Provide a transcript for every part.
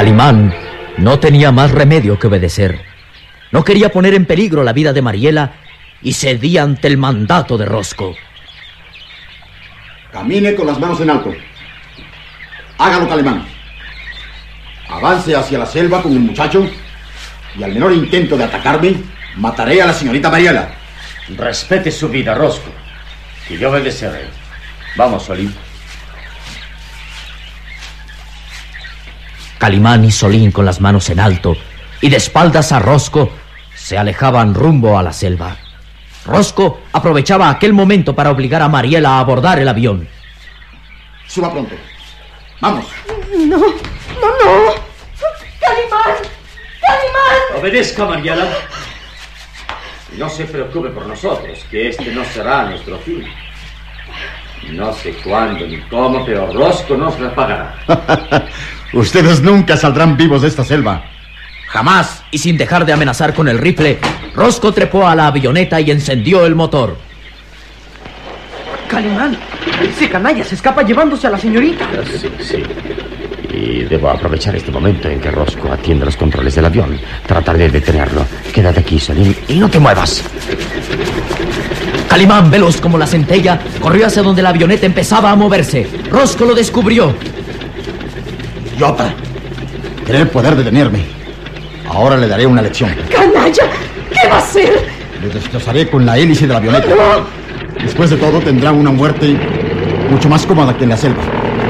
Calimán no tenía más remedio que obedecer. No quería poner en peligro la vida de Mariela y cedía ante el mandato de Rosco. Camine con las manos en alto. Hágalo, Calimán. Avance hacia la selva con el muchacho y al menor intento de atacarme, mataré a la señorita Mariela. Respete su vida, Rosco, que yo obedeceré. Vamos, Solín. Calimán y Solín, con las manos en alto y de espaldas a Rosco, se alejaban rumbo a la selva. Rosco aprovechaba aquel momento para obligar a Mariela a abordar el avión. Suba pronto. Vamos. No. ¡Calimán! Obedezca, Mariela. Y no se preocupe por nosotros, que este no será nuestro fin. No sé cuándo ni cómo, pero Rosco nos repagará. Ustedes nunca saldrán vivos de esta selva. Jamás. Y sin dejar de amenazar con el rifle, Rosco trepó a la avioneta y encendió el motor. Calimán, ese canalla se escapa llevándose a la señorita. Sí. Y debo aprovechar este momento en que Rosco atiende los controles del avión. Tratar de detenerlo. Quédate aquí, Solín, y no te muevas. Calimán, veloz como la centella, corrió hacia donde la avioneta empezaba a moverse. Rosco lo descubrió. Idiota. Tiene el poder de detenerme. Ahora le daré una lección. ¡Canalla! ¿Qué va a hacer? Le destrozaré con la hélice de la avioneta. Después de todo, tendrá una muerte mucho más cómoda que en la selva.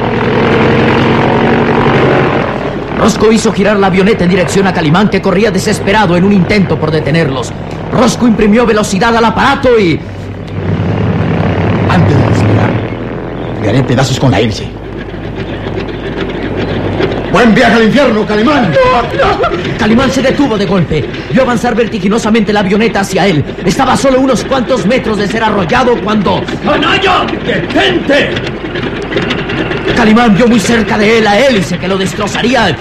Rosco hizo girar la avioneta en dirección a Calimán, que corría desesperado en un intento por detenerlos. Rosco imprimió velocidad al aparato y... Antes de despegar, le haré pedazos con la hélice. ¡Buen viaje al infierno, Calimán! ¡No! Calimán se detuvo de golpe. Vio avanzar vertiginosamente la avioneta hacia él. Estaba a solo unos cuantos metros de ser arrollado cuando... ¡Canalla! ¡Detente! Calimán vio muy cerca de él la hélice que lo destrozaría.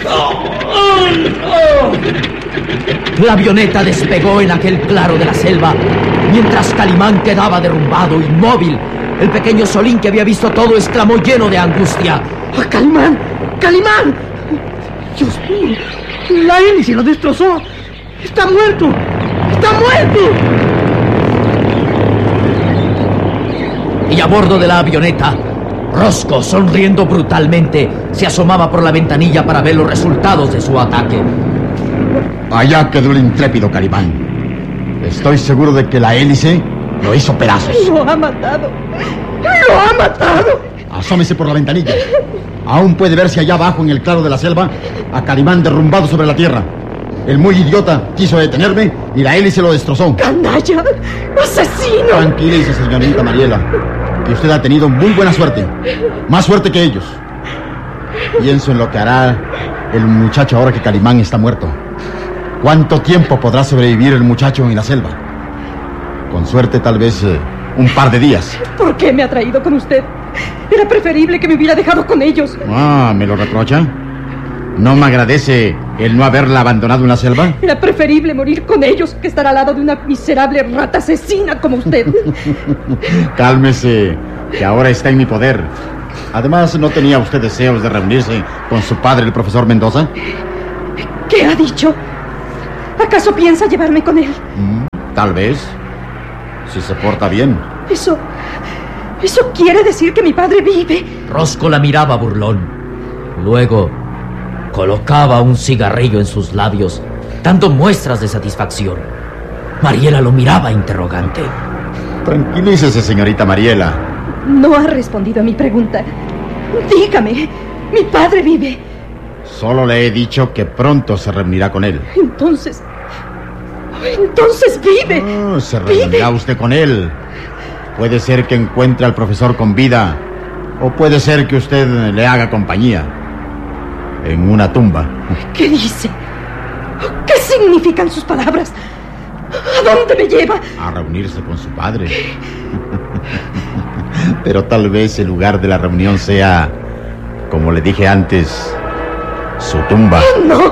La avioneta despegó en aquel claro de la selva, mientras Calimán quedaba derrumbado, inmóvil. El pequeño Solín, que había visto todo, exclamó lleno de angustia: ¡Oh, Calimán! ¡Calimán! ¡Dios mío! ¡La hélice lo destrozó! ¡Está muerto! ¡Está muerto! Y a bordo de la avioneta, Rosco, sonriendo brutalmente, se asomaba por la ventanilla para ver los resultados de su ataque. Allá quedó el intrépido Calimán. Estoy seguro de que la hélice lo hizo pedazos. ¡Lo ha matado! ¡Lo ha matado! Asómese por la ventanilla. Aún puede verse allá abajo en el claro de la selva a Calimán derrumbado sobre la tierra. El muy idiota quiso detenerme y la hélice lo destrozó. ¡Canalla! ¡Asesino! Tranquilícese, señorita Mariela, que usted ha tenido muy buena suerte. Más suerte que ellos. Pienso en lo que hará el muchacho ahora que Calimán está muerto. ¿Cuánto tiempo podrá sobrevivir el muchacho en la selva? Con suerte, tal vez un par de días. ¿Por qué me ha traído con usted? Era preferible que me hubiera dejado con ellos. ¿Me lo reprocha? ¿No me agradece el no haberla abandonado en la selva? Era preferible morir con ellos que estar al lado de una miserable rata asesina como usted. Cálmese, que ahora está en mi poder. Además, ¿no tenía usted deseos de reunirse con su padre, el profesor Mendoza? ¿Qué ha dicho? ¿Acaso piensa llevarme con él? Tal vez, si se porta bien. Eso quiere decir que mi padre vive. Rosco la miraba burlón. Luego colocaba un cigarrillo en sus labios, dando muestras de satisfacción. Mariela lo miraba interrogante. Tranquilícese, señorita Mariela. No ha respondido a mi pregunta. Dígame, mi padre vive. Solo le he dicho que pronto se reunirá con él. Entonces vive. Se reunirá usted con él. Puede ser que encuentre al profesor con vida, o puede ser que usted le haga compañía en una tumba. ¿Qué dice? ¿Qué significan sus palabras? ¿A dónde me lleva? A reunirse con su padre. Pero tal vez el lugar de la reunión sea, como le dije antes, su tumba. No.